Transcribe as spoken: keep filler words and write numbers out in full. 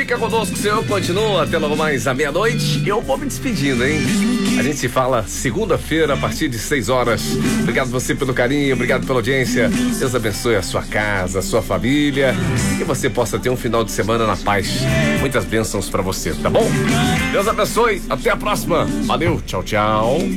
fica conosco, o senhor continua até logo mais à meia-noite. Eu vou me despedindo, hein? A gente se fala segunda-feira a partir de seis horas. Obrigado você pelo carinho, obrigado pela audiência. Deus abençoe a sua casa, a sua família, que você possa ter um final de semana na paz. Muitas bênçãos pra você, tá bom? Deus abençoe, até a próxima. Valeu, tchau, tchau.